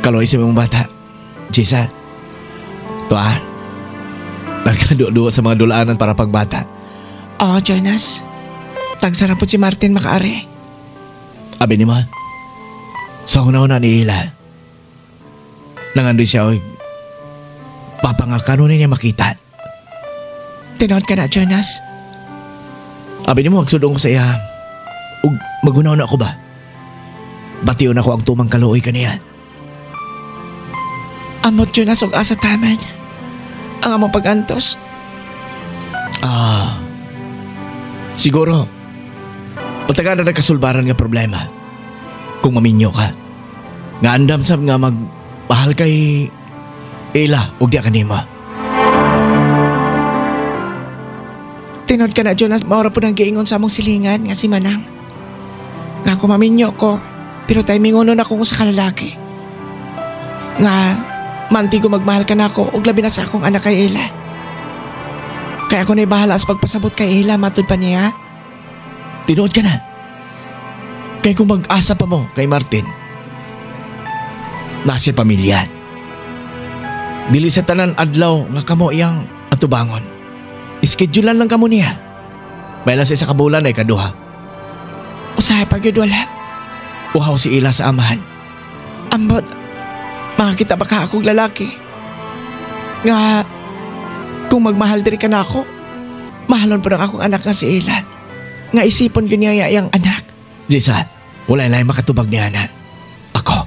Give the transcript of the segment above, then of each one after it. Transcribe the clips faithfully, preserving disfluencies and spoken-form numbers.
Kaloy sa mong bata. Jisa. Ito ah. Nagkaduwa sa mga dulaanan para pagbata. Oo, Jonas. Tagsarap po si Martin makaari. Abi ni mo. Sa una-una ni Ila. Nangandoy siya oy. Papangakano niya makita. Tinood ka na, Jonas. Abi ni mo, magsudong ko sa iya. Ug magunaw na ako ba? Batiyon ako ang tumang kaluoy kaniya. Amot, Jonas, og asa taman. Ang among pag-antos. Ah. Siguro. Mataga na nagkasulbaran nga problema. Kung maminyo ka. Nga andam sab nga mag mahal kay Ila ug di kanima. Tinood ka na, Jonas. Maura po nang giingon sa among silingan nga si Manang. Nga ako maminyo ko. Pero tayo mingunon ako sa kalalaki. Nga manti ko magmahal ka na ako ug labi na sa akong anak kay Ila. Kaya ako na'y bahala sa pagpasabot kay Ila matud pa niya. Tinuod ka na. Kaya kung mag-asa pa mo kay Martin, nasa pamilya. Dili sa tanan adlaw nga kamo iyang atubangon. Iskedulan lang kamo niya. Baila sa isa ka bulan ay kaduha. Usahay pa gyud wala. Uhaw si Ila sa amahan. Ambot, makakita pa ka akong lalaki. Nga, kung magmahal diri ka na ako, mahalon po ng akong anak nga si Ila. Nga isipon ko niya iyang anak. Jisa, wala lang makatubag niya na. Ako.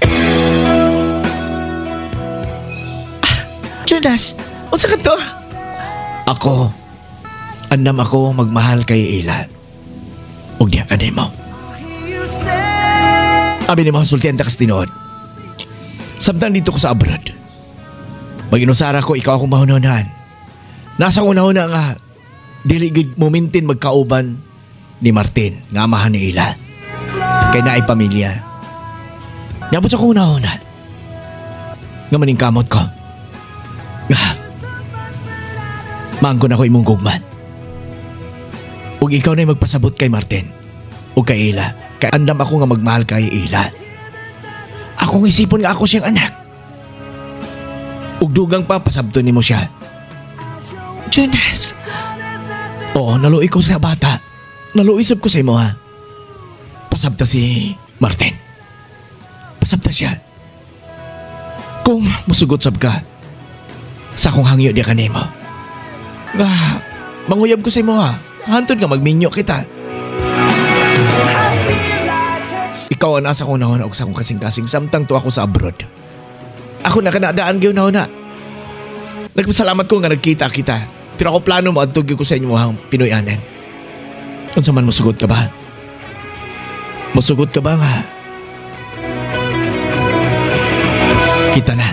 Jonas, unsa ka to? Ako. Andam ako magmahal kay Ila. Ug diya ka mo. Abi ni mga sultihan takas tinood. Samtang dito ko sa abroad. Mag-inusara ko, ikaw akong mahunahunahan. Nasa una-una nga, dili gid momentin magkauban ni Martin, nga amahan ni Ila. Kay naay pamilya. Nabot sa una-una. Nga maning kamot ko. Nga, maangko na ko imong gugman. Ug ikaw na'y magpasabot kay Martin. Ug kay Ila. Kay andam ako nga magmahal kay Ila. Akong isipon nga ako siyang anak. Ug dugang pa pasabto nimo siya. Jonas. Oo, naluoy ko sa bata. Naluisip ko sa imo ha. Pasabta si Martin. Pasabta siya. Kung musugot sab ka, sa akong hangyo di ka nimo. Nga, manguyab ko sa imo ha. Hantod nga magminyo kita. Ikaw ang nasa kong nahuna o sa akong kasing-kasing samtang to ako sa abroad. Ako na kanadaan gyud nahuna. Nagpasalamat ko nga nagkita kita. Pero ako plano mo adtog ko sa inyo ang Pinoyanan. Unsa man mosugot ka ba? Mosugot ka ba nga? Kita na.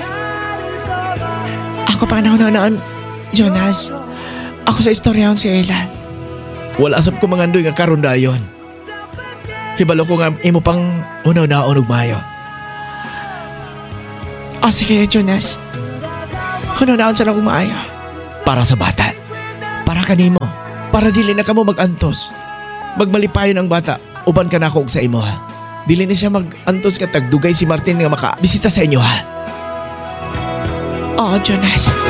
Ako pa nahuna-hunaan, Jonas. Ako sa istoryaon si Ella. Wala asap ko mangandoy nga karon dayon. Hibalo ko nga imo pang unaw-naon ug maayo. O sige, Jonas. Hunaw-naon sa lang maayo. Para sa bata. Para kanimo. Para dili na kamo mag-antos. Magmalipayon ang bata. Uban ka na ako og sa imo ha. Dili na siya mag-antos ka tagdugay si Martin nga makabisita sa inyo ha. Oo, Jonas.